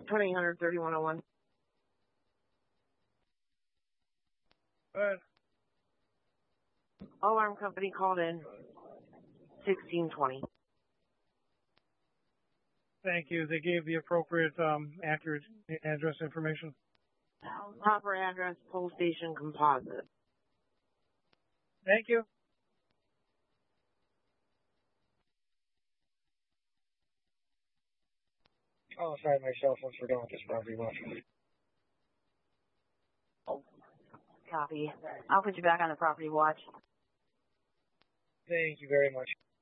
20-13101. Good. Alarm company called in 1620. Thank you. They gave the appropriate, accurate address information. Proper address, Pole Station Composite. Thank you. Oh, sorry, my cell phone's for done with this property watch. Copy. I'll put you back on the property watch. Thank you very much.